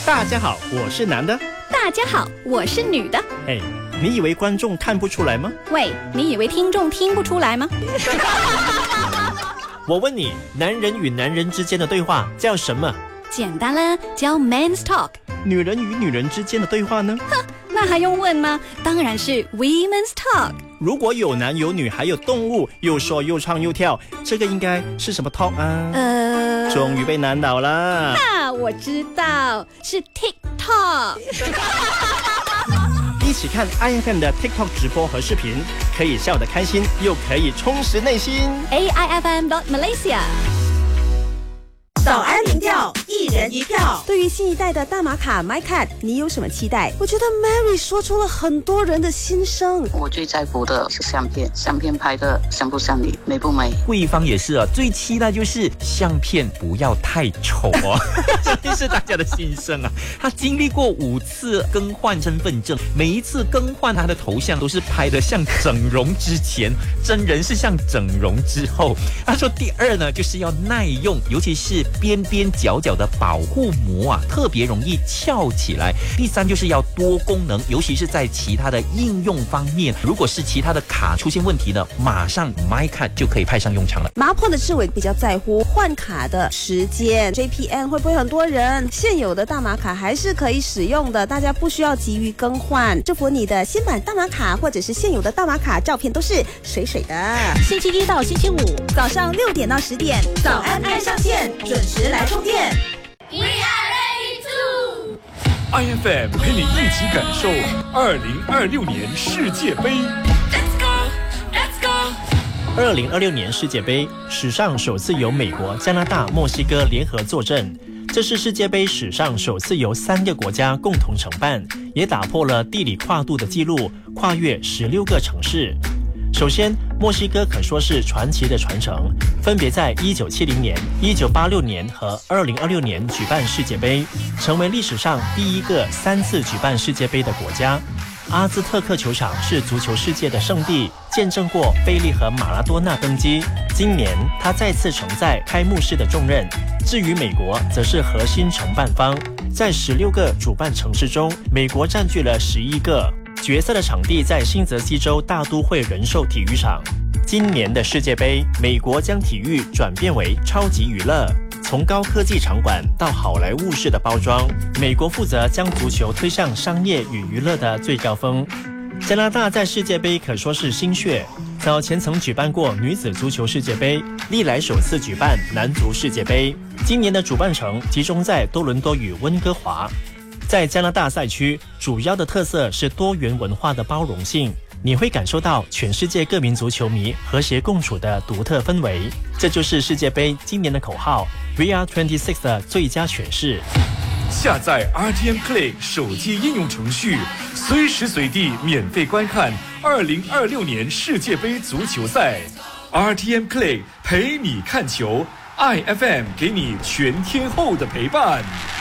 大家好，我是男的。 大家好，我是女的。 哎，你以为观众看不出来吗？ 喂，你以为听众听不出来吗？ 我问你，男人与男人之间的对话叫什么？ 简单啦，叫 Men's Talk。 女人与女人之间的对话呢？ 那还用问吗？当然是 Women's Talk。 如果有男有女还有动物，又说又唱又跳，这个应该是什么 talk 啊？终于被难倒了。 我知道，是 TikTok。 一起看 IFM 的 TikTok 直播和视频，可以笑得开心，又可以充实内心。 AIFM.Malaysia。 早安民调，一人一票。对于新一代的大马卡 MyCard， 你有什么期待？我觉得 Mary 说出了很多人的心声。 我最在乎的是相片拍的像不像你，美不美？ 慧芳也是啊，最期待就是相片不要太丑哦。这是大家的心声啊。他经历过5次更换身份证，每一次更换他的头像都是拍得像整容之前，真人是像整容之后。他说第二呢，就是要耐用，尤其是边边角角的保护膜啊，特别容易翘起来。第三就是要多功能，尤其是在其他的应用方面，如果是其他的卡出现问题呢，马上 MyCard 就可以派上用场了。 麻坡的志伟比较在乎换卡的时间 ，JPN 会不会很多人？现有的大马卡还是可以使用的，大家不需要急于更换。祝福你的新版大马卡或者是现有的大马卡照片都是水水的。 星期一到星期五早上6点到10点，早安爱上线，准时来充电。 We are ready to IFM 陪你一起感受2026年世界杯。 Let's go, let's go。 2026年世界杯史上首次由美国、加拿大、墨西哥联合坐镇，这是世界杯史上首次由3个国家共同承办，也打破了地理跨度的记录，跨越16个城市。首先，墨西哥可说是传奇的传承，分别在1970年、1986年和2026年举办世界杯，成为历史上第一个3次举办世界杯的国家。阿兹特克球场是足球世界的圣地，见证过贝利和马拉多纳登基。今年他再次承载开幕式的重任。至于美国，则是核心承办方，在16个主办城市中，美国占据了11个。决赛的场地在新泽西州大都会人寿体育场。今年的世界杯，美国将体育转变为超级娱乐，从高科技场馆到好莱坞式的包装，美国负责将足球推向商业与娱乐的最高峰。加拿大在世界杯可说是新血，早前曾举办过女子足球世界杯，历来首次举办男足世界杯。今年的主办城集中在多伦多与温哥华。在加拿大赛区，主要的特色是多元文化的包容性，你会感受到全世界各民族球迷和谐共处的独特氛围。这就是世界杯今年的口号 VR26 的最佳诠释。 下载 RTM Play 手机应用程序，随时随地免费观看2026年世界杯足球赛。RTM Play 陪你看球，IFM 给你全天候的陪伴。